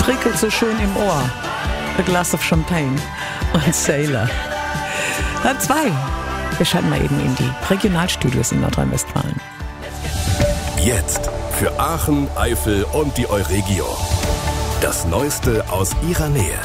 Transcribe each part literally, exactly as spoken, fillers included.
prickelt so schön im Ohr. A Glass of Champagne und Sailor. Halb zwei. Wir schalten mal eben in die Regionalstudios in Nordrhein-Westfalen. Jetzt für Aachen, Eifel und die Euregio. Das Neueste aus ihrer Nähe.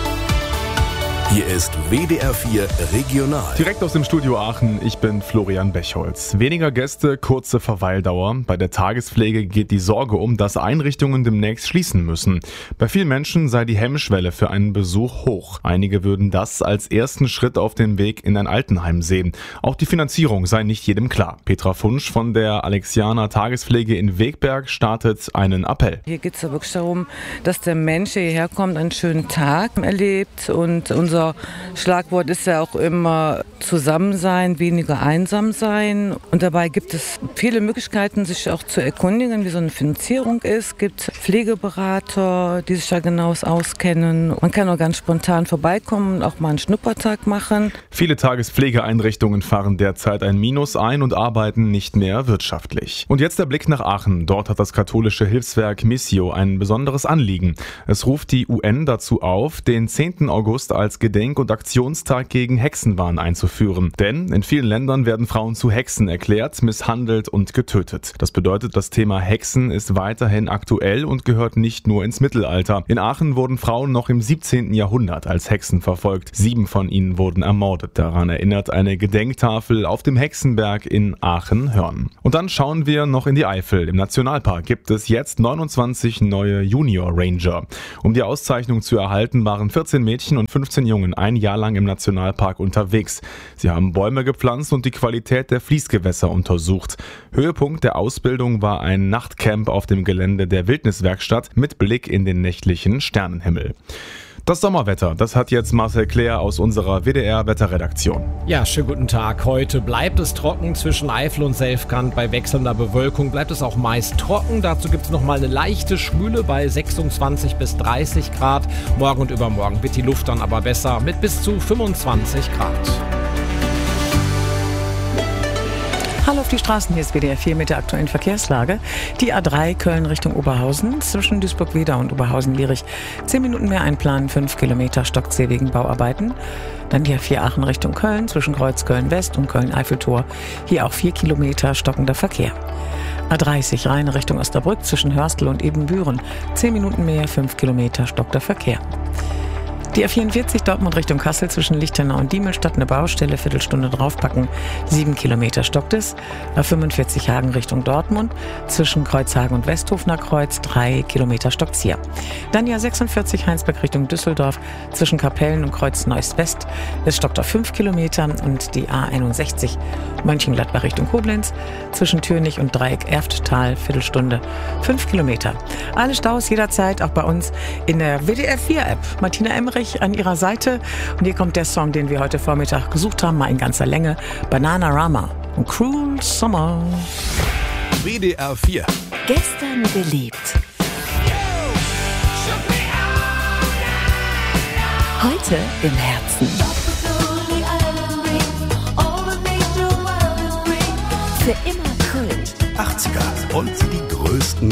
Hier ist W D R vier Regional. Direkt aus dem Studio Aachen, ich bin Florian Bechholz. Weniger Gäste, kurze Verweildauer. Bei der Tagespflege geht die Sorge um, dass Einrichtungen demnächst schließen müssen. Bei vielen Menschen sei die Hemmschwelle für einen Besuch hoch. Einige würden das als ersten Schritt auf dem Weg in ein Altenheim sehen. Auch die Finanzierung sei nicht jedem klar. Petra Funsch von der Alexianer Tagespflege in Wegberg startet einen Appell. Hier geht es ja wirklich darum, dass der Mensch hierher kommt, einen schönen Tag erlebt, und unser Schlagwort ist ja auch immer zusammen sein, weniger einsam sein. Und dabei gibt es viele Möglichkeiten, sich auch zu erkundigen, wie so eine Finanzierung ist. Es gibt Pflegeberater, die sich da genau auskennen. Man kann auch ganz spontan vorbeikommen und auch mal einen Schnuppertag machen. Viele Tagespflegeeinrichtungen fahren derzeit ein Minus ein und arbeiten nicht mehr wirtschaftlich. Und jetzt der Blick nach Aachen. Dort hat das katholische Hilfswerk Missio ein besonderes Anliegen. Es ruft die U N dazu auf, den zehnten August als Gedenk- und Aktionstag gegen Hexenwahn einzuführen. Denn in vielen Ländern werden Frauen zu Hexen erklärt, misshandelt und getötet. Das bedeutet, das Thema Hexen ist weiterhin aktuell und gehört nicht nur ins Mittelalter. In Aachen wurden Frauen noch im siebzehnten Jahrhundert als Hexen verfolgt. Sieben von ihnen wurden ermordet. Daran erinnert eine Gedenktafel auf dem Hexenberg in Aachen-Hörn. Und dann schauen wir noch in die Eifel. Im Nationalpark gibt es jetzt neunundzwanzig neue Junior Ranger. Um die Auszeichnung zu erhalten, waren vierzehn Mädchen und fünfzehn Jungen ein Jahr lang im Nationalpark unterwegs. Sie haben Bäume gepflanzt und die Qualität der Fließgewässer untersucht. Höhepunkt der Ausbildung war ein Nachtcamp auf dem Gelände der Wildniswerkstatt mit Blick in den nächtlichen Sternenhimmel. Das Sommerwetter, das hat jetzt Marcel Claire aus unserer W D R-Wetterredaktion. Ja, schönen guten Tag. Heute bleibt es trocken zwischen Eifel und Selfkant. Bei wechselnder Bewölkung bleibt es auch meist trocken. Dazu gibt es nochmal eine leichte Schwüle bei sechsundzwanzig bis dreißig Grad. Morgen und übermorgen wird die Luft dann aber besser mit bis zu fünfundzwanzig Grad. Hallo auf die Straßen, hier ist W D R vier mit der aktuellen Verkehrslage. Die A drei Köln Richtung Oberhausen, zwischen Duisburg-Wedau und Oberhausen-Lierich. zehn Minuten mehr einplanen, fünf Kilometer Stockzee wegen Bauarbeiten. Dann die A vier Aachen Richtung Köln, zwischen Kreuz Köln-West und Köln-Eiffeltor. Hier auch vier Kilometer stockender Verkehr. A dreißig Rhein Richtung Osnabrück, zwischen Hörstel und Ebenbüren. zehn Minuten mehr, fünf Kilometer stockender Verkehr. Die A vierundvierzig Dortmund Richtung Kassel, zwischen Lichtenau und Diemelstadt eine Baustelle, Viertelstunde draufpacken, sieben Kilometer stockt es. A fünfundvierzig Hagen Richtung Dortmund, zwischen Kreuzhagen und Westhofener Kreuz, drei Kilometer stockt's hier. Dann die A sechsundvierzig Heinsberg Richtung Düsseldorf, zwischen Kapellen und Kreuz Neuss-West, es stockt auf fünf Kilometer. Und die A einundsechzig Mönchengladbach Richtung Koblenz, zwischen Türnich und Dreieck Erfttal, Viertelstunde, fünf Kilometer. Alle Staus jederzeit, auch bei uns in der W D R vier App. Martina Emmerich an ihrer Seite. Und hier kommt der Song, den wir heute Vormittag gesucht haben, mal in ganzer Länge. Bananarama und Cruel Summer. W D R vier. Gestern geliebt. Heute im Herzen. Für immer Kult. achtziger und die größten